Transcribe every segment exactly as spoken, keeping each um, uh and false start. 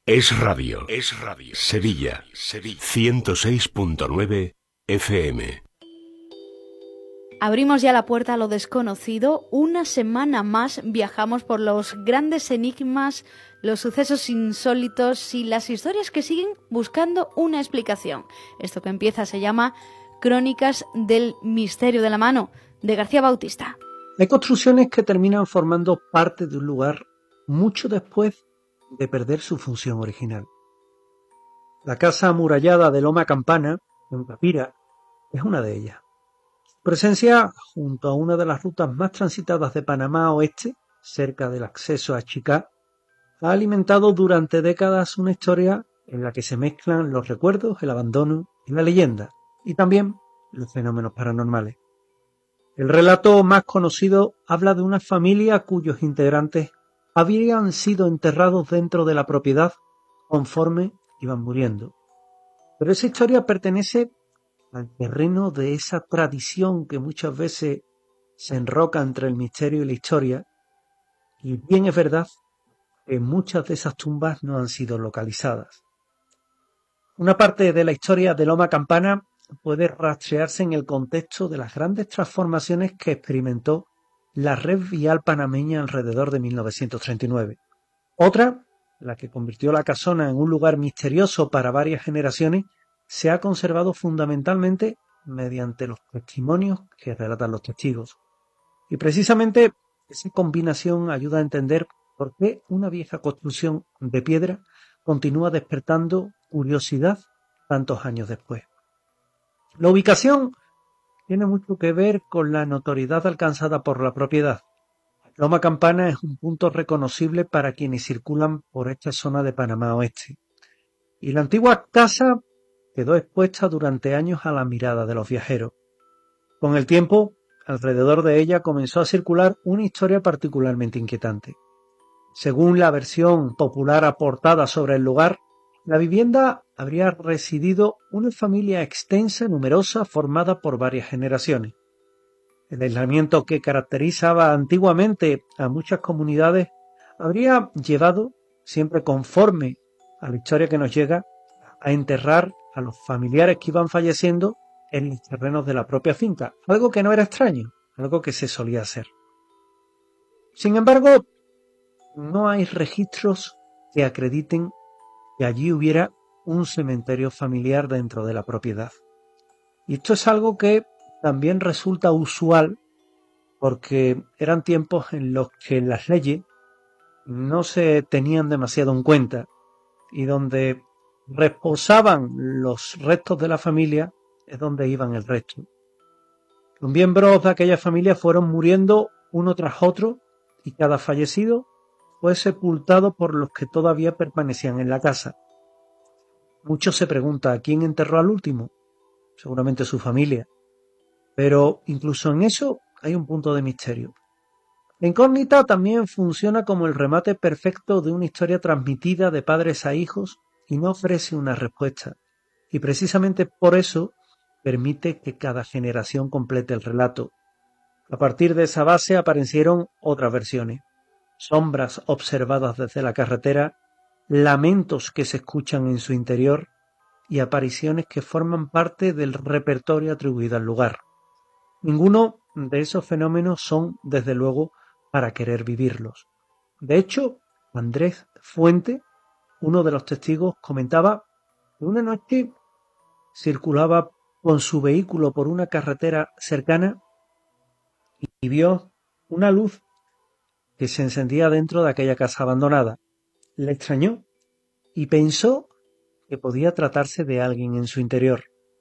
Es radio. Es radio. Sevilla. Sevilla. ciento seis punto nueve F M. Abrimos ya la puerta a lo desconocido. Una semana más viajamos por los grandes enigmas, los sucesos insólitos y las historias que siguen buscando una explicación. Esto que empieza se llama Crónicas del Misterio de la Mano, de García Bautista. Hay construcciones que terminan formando parte de un lugar mucho después de perder su función original. La casa amurallada de Loma Campana, en Papira, es una de ellas. Su presencia, junto a una de las rutas más transitadas de Panamá Oeste, cerca del acceso a Chicá, ha alimentado durante décadas una historia en la que se mezclan los recuerdos, el abandono y la leyenda, y también los fenómenos paranormales. El relato más conocido habla de una familia cuyos integrantes habían sido enterrados dentro de la propiedad conforme iban muriendo. Pero esa historia pertenece al terreno de esa tradición que muchas veces se enroca entre el misterio y la historia, y bien es verdad que muchas de esas tumbas no han sido localizadas. Una parte de la historia de Loma Campana puede rastrearse en el contexto de las grandes transformaciones que experimentó la red vial panameña alrededor de mil novecientos treinta y nueve. Otra, la que convirtió la casona en un lugar misterioso para varias generaciones, se ha conservado fundamentalmente mediante los testimonios que relatan los testigos. Y precisamente esa combinación ayuda a entender por qué una vieja construcción de piedra continúa despertando curiosidad tantos años después. La ubicación tiene mucho que ver con la notoriedad alcanzada por la propiedad. Loma Campana es un punto reconocible para quienes circulan por esta zona de Panamá Oeste. Y la antigua casa quedó expuesta durante años a la mirada de los viajeros. Con el tiempo, alrededor de ella comenzó a circular una historia particularmente inquietante. Según la versión popular aportada sobre el lugar, la vivienda habría residido una familia extensa, numerosa, formada por varias generaciones. El aislamiento que caracterizaba antiguamente a muchas comunidades habría llevado, siempre conforme a la historia que nos llega, a enterrar a los familiares que iban falleciendo en los terrenos de la propia finca, algo que no era extraño, algo que se solía hacer. Sin embargo, no hay registros que acrediten que allí hubiera un cementerio familiar dentro de la propiedad. Y esto es algo que también resulta usual porque eran tiempos en los que las leyes no se tenían demasiado en cuenta y donde reposaban los restos de la familia es donde iban el resto. Los miembros de aquella familia fueron muriendo uno tras otro y cada fallecido fue sepultado por los que todavía permanecían en la casa. Muchos se preguntan, ¿quién enterró al último? Seguramente su familia. Pero incluso en eso hay un punto de misterio. La incógnita también funciona como el remate perfecto de una historia transmitida de padres a hijos y no ofrece una respuesta. Y precisamente por eso permite que cada generación complete el relato. A partir de esa base aparecieron otras versiones. Sombras observadas desde la carretera, lamentos que se escuchan en su interior y apariciones que forman parte del repertorio atribuido al lugar. Ninguno de esos fenómenos son, desde luego, para querer vivirlos. De hecho, Andrés Fuente, uno de los testigos, comentaba que una noche circulaba con su vehículo por una carretera cercana y vio una luz que se encendía dentro de aquella casa abandonada. Le extrañó y pensó que podía tratarse de alguien en su interior.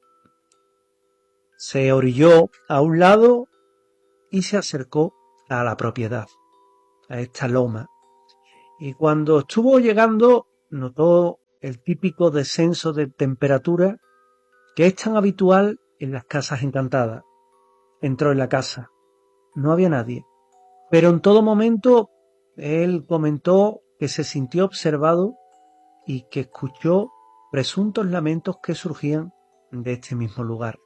Se orilló a un lado y se acercó a la propiedad, a esta loma. Y cuando estuvo llegando, notó el típico descenso de temperatura que es tan habitual en las casas encantadas. Entró en la casa. No había nadie. Pero en todo momento él comentó que se sintió observado y que escuchó presuntos lamentos que surgían de este mismo lugar.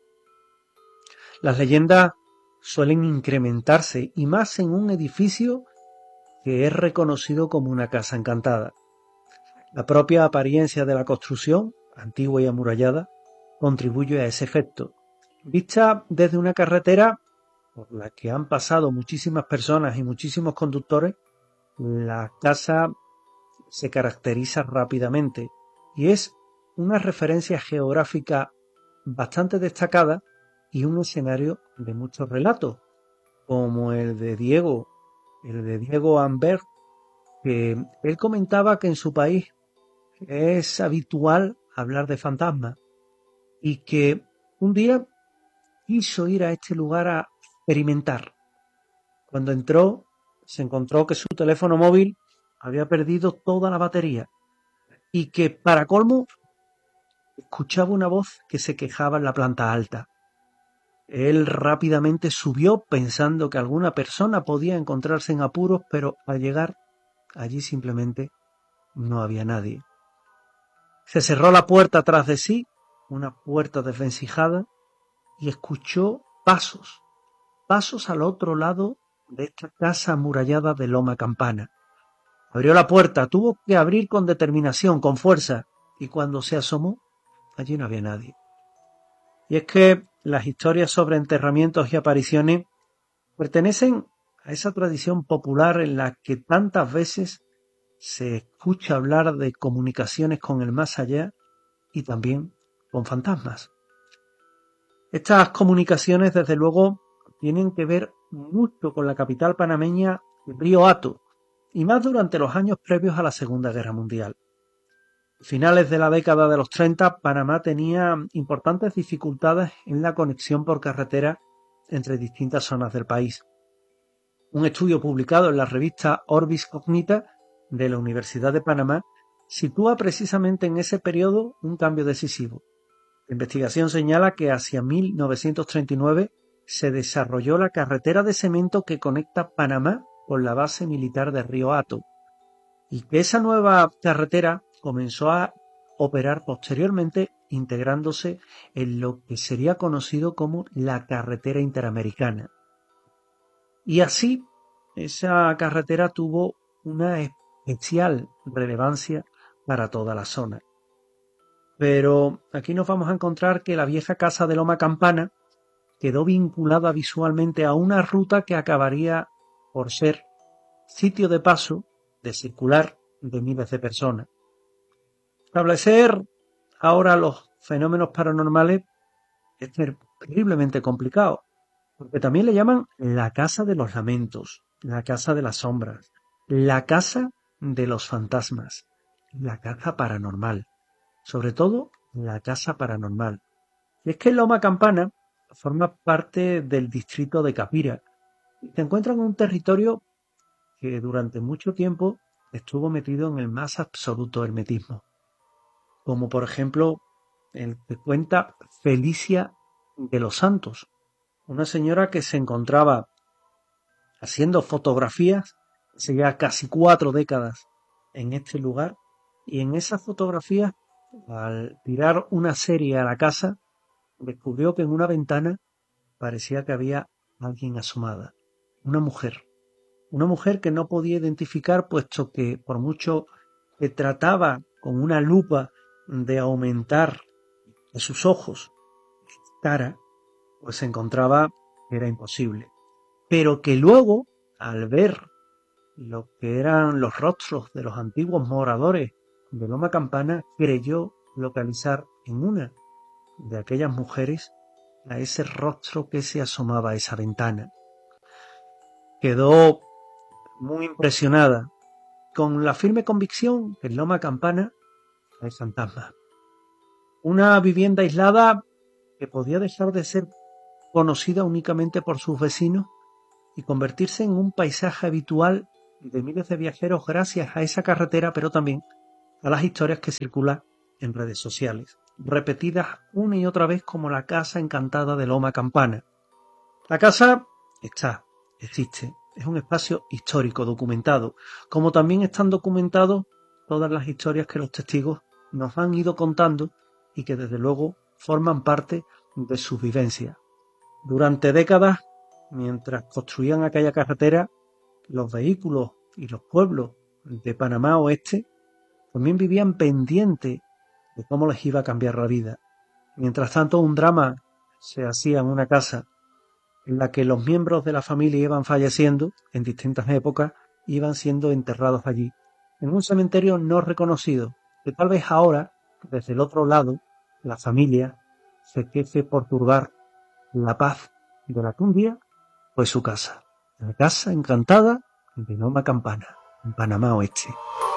Las leyendas suelen incrementarse y más en un edificio que es reconocido como una casa encantada. La propia apariencia de la construcción, antigua y amurallada, contribuye a ese efecto. Vista desde una carretera por la que han pasado muchísimas personas y muchísimos conductores, la casa se caracteriza rápidamente y es una referencia geográfica bastante destacada y un escenario de muchos relatos, como el de Diego, el de Diego Ambert, que él comentaba que en su país es habitual hablar de fantasmas y que un día quiso ir a este lugar a experimentar. Cuando entró, se encontró que su teléfono móvil había perdido toda la batería y que, para colmo, escuchaba una voz que se quejaba en la planta alta. Él rápidamente subió pensando que alguna persona podía encontrarse en apuros, pero al llegar allí simplemente no había nadie. Se cerró la puerta tras de sí, una puerta desvencijada, y escuchó pasos, pasos al otro lado de esta casa amurallada de Loma Campana. Abrió la puerta, tuvo que abrir con determinación, con fuerza, y cuando se asomó, allí no había nadie. Y es que las historias sobre enterramientos y apariciones pertenecen a esa tradición popular en la que tantas veces se escucha hablar de comunicaciones con el más allá y también con fantasmas. Estas comunicaciones, desde luego, tienen que ver mucho con la capital panameña, Río Hato, y más durante los años previos a la Segunda Guerra Mundial. A finales de la década de los treinta, Panamá tenía importantes dificultades en la conexión por carretera entre distintas zonas del país. Un estudio publicado en la revista Orbis Cognita de la Universidad de Panamá sitúa precisamente en ese periodo un cambio decisivo. La investigación señala que hacia mil novecientos treinta y nueve se desarrolló la carretera de cemento que conecta Panamá con la base militar de Río Hato, y que esa nueva carretera comenzó a operar posteriormente, integrándose en lo que sería conocido como la carretera interamericana. Y así, esa carretera tuvo una especial relevancia para toda la zona. Pero aquí nos vamos a encontrar que la vieja casa de Loma Campana quedó vinculada visualmente a una ruta que acabaría por ser sitio de paso, de circular de miles de personas. Establecer ahora los fenómenos paranormales es terriblemente complicado, porque también le llaman la casa de los lamentos, la casa de las sombras, la casa de los fantasmas, la casa paranormal, sobre todo la casa paranormal. Y es que Loma Campana forma parte del distrito de Capira y se encuentra en un territorio que durante mucho tiempo estuvo metido en el más absoluto hermetismo, como por ejemplo el que cuenta Felicia de los Santos, una señora que se encontraba haciendo fotografías hace ya casi cuatro décadas en este lugar, y en esas fotografías, al tirar una serie a la casa, descubrió que en una ventana parecía que había alguien asomada, una mujer, una mujer que no podía identificar, puesto que por mucho que trataba con una lupa de aumentar de sus ojos cara, pues se encontraba que era imposible. Pero que luego, al ver lo que eran los rostros de los antiguos moradores de Loma Campana, creyó localizar en una de aquellas mujeres a ese rostro que se asomaba a esa ventana. Quedó muy impresionada, con la firme convicción que en Loma Campana hay fantasmas. Una vivienda aislada que podía dejar de ser conocida únicamente por sus vecinos y convertirse en un paisaje habitual de miles de viajeros gracias a esa carretera, pero también a las historias que circulan en redes sociales, repetidas una y otra vez como la casa encantada de Loma Campana. La casa está, existe, es un espacio histórico documentado, como también están documentados todas las historias que los testigos nos han ido contando y que desde luego forman parte de sus vivencias. Durante décadas, mientras construían aquella carretera, los vehículos y los pueblos de Panamá Oeste también vivían pendientes de cómo les iba a cambiar la vida. Mientras tanto, un drama se hacía en una casa en la que los miembros de la familia iban falleciendo en distintas épocas, iban siendo enterrados allí, en un cementerio no reconocido, que tal vez ahora, desde el otro lado, la familia se queje por turbar la paz de la que un día fue su casa, la casa encantada de Loma Campana, en Panamá Oeste.